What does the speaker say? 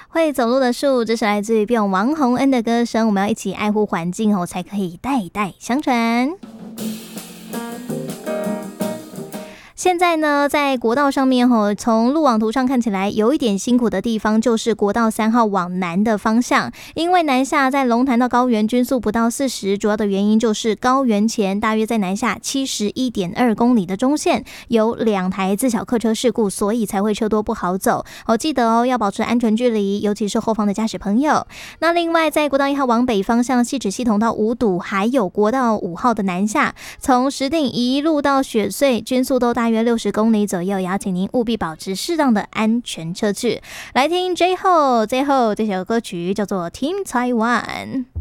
会走路的树，这是来自于变王洪恩的歌声。我们要一起爱护环境哦，才可以代代相传。现在呢，在国道上面从路网图上看起来有一点辛苦的地方，就是国道3号往南的方向，因为南下在龙潭到高原均速不到40，主要的原因就是高原前大约在南下71.2公里的中线有2台自小客车事故，所以才会车多不好走。记得要保持安全距离，尤其是后方的驾驶朋友。那另外在国道1号往北方向，汐止系统到五堵，还有国道5号的南下，从石碇一路到雪隧，均速都大约60公里左右，也要请您务必保持适当的安全车距。来听 J-Ho 最后这首歌曲叫做 Team Taiwan。